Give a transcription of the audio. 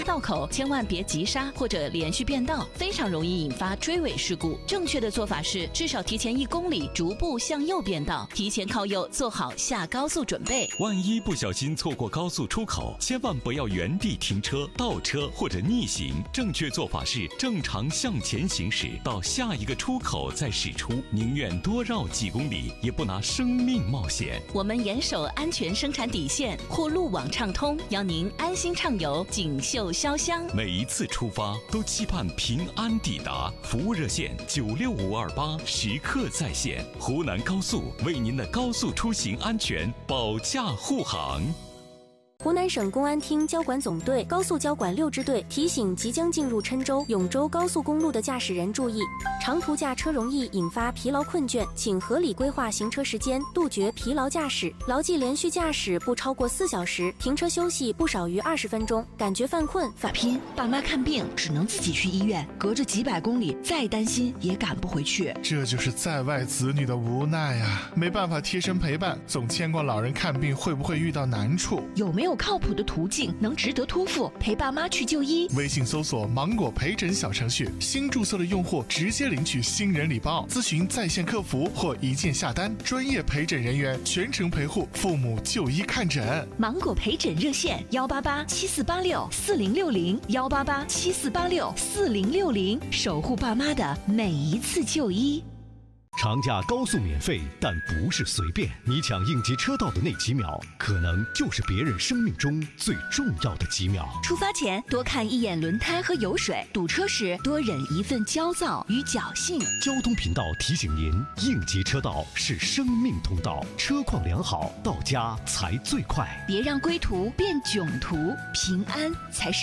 道口千万别急刹或者连续变道，非常容易引发追尾事故。正确的做法是至少提前1公里逐步向右变道，提前靠右做好下高速准备。 万一不小心错过高速出口，千万不要原地停车、倒车或者逆行。正确做法是正常向前行驶，到下一个出口再驶出，宁愿多绕几公里，也不拿生命冒险。 我们严守安全生产底线，护路网畅通，邀您安心畅游锦绣潇湘。 每一次出发都期盼平安抵达，服务热线96528时刻在线。湖南高速为您的高速出行安全保驾护航。 湖南省公安厅交管总队高速交管6支队提醒即将进入郴州、永州高速公路的驾驶人注意，长途驾车容易引发疲劳困倦，请合理规划行车时间，杜绝疲劳驾驶，牢记连续驾驶不超过4小时，停车休息不少于20分钟，感觉犯困法拼，爸妈看病只能自己去医院，隔着几百公里，再担心也赶不回去。 这就是在外子女的无奈啊，没办法贴身陪伴，总牵挂老人看病会不会遇到难处？ 有没有靠谱的途径能值得托付陪爸妈去就医？ 微信搜索芒果陪诊小程序，新注册的用户直接领取新人礼包，咨询在线客服或一键下单，专业陪诊人员全程陪护父母就医看诊。 芒果陪诊热线18874864060，18874864060，守护爸妈的每一次就医。 长假高速免费，但不是随便。你抢应急车道的那几秒，可能就是别人生命中最重要的几秒。 出发前多看一眼轮胎和油水，堵车时多忍一份焦躁与侥幸。 交通频道提醒您：应急车道是生命通道，车况良好，到家才最快。 别让归途变囧途，平安才是